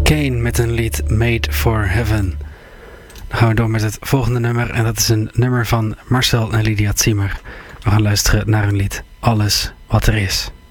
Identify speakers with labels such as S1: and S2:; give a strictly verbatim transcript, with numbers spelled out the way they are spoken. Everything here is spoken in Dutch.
S1: Kane met een lied Made for Heaven. Dan gaan we door met het volgende nummer. En dat is een nummer van Marcel en Lydia Ziemer. We gaan luisteren naar een lied Alles wat er is.